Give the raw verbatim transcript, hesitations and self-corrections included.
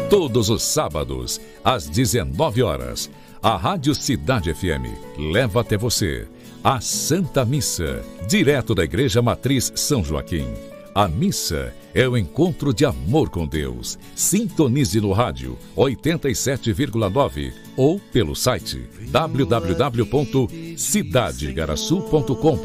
Todos os sábados, às dezenove horas, a Rádio Cidade F M leva até você a Santa Missa, direto da Igreja Matriz São Joaquim. A missa é o encontro de amor com Deus. Sintonize no rádio oitenta e sete vírgula nove ou pelo site w w w ponto cidade igaraçu ponto com ponto